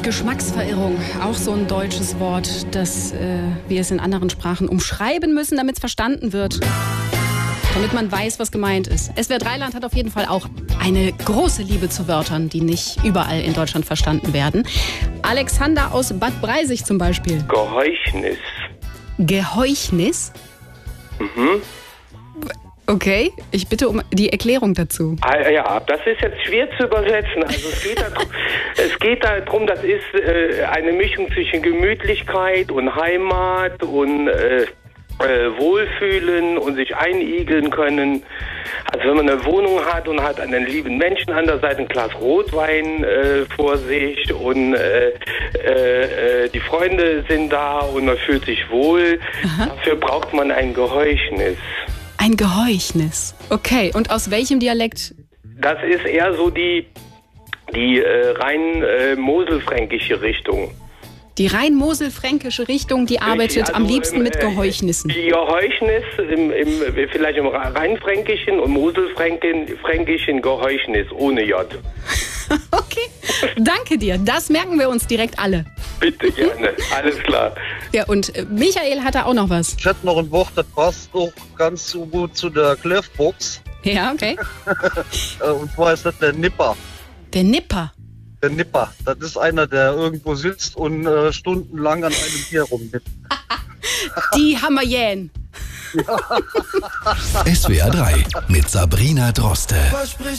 Geschmacksverirrung, auch so ein deutsches Wort, das wir es in anderen Sprachen umschreiben müssen, damit es verstanden wird. Damit man weiß, was gemeint ist. SWR 3 Land hat auf jeden Fall auch eine große Liebe zu Wörtern, die nicht überall in Deutschland verstanden werden. Alexander aus Bad Breisig zum Beispiel. Geheuchnis. Geheuchnis? Mhm. Okay, ich bitte um die Erklärung dazu. Ja, das ist jetzt schwer zu übersetzen. Also es geht darum, das ist eine Mischung zwischen Gemütlichkeit und Heimat und Wohlfühlen und sich einigeln können. Also wenn man eine Wohnung hat und hat einen lieben Menschen an der Seite, ein Glas Rotwein vor sich und die Freunde sind da und man fühlt sich wohl. Aha. Dafür braucht man ein Geheuchnis. Ein Geheuchnis. Okay, und aus welchem Dialekt? Das ist eher so die rein moselfränkische Richtung. Die rein moselfränkische Richtung, die arbeitet am liebsten mit Geheuchnissen. Die Geheuchnis, vielleicht im Rheinfränkischen und Moselfränkischen Geheuchnis ohne J. Okay, danke dir. Das merken wir uns direkt alle. Bitte, gerne. Alles klar. Ja, und Michael hatte auch noch was. Ich hätte noch ein Wort, das passt auch ganz so gut zu der Clefbox. Ja, okay. Und zwar ist das der Nipper. Der Nipper? Der Nipper, das ist einer, der irgendwo sitzt und stundenlang an einem Bier rumnippt. Die Hammerjähn. SWR 3 mit Sabrina Droste.